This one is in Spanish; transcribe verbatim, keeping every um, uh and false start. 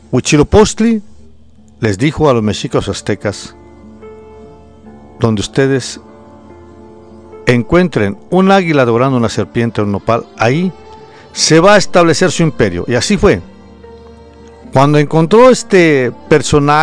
Huitzilopochtli les dijo a los mexicas aztecas: donde ustedes encuentren un águila devorando una serpiente o un nopal, ahí se va a establecer su imperio. Y así fue. Cuando encontró este personaje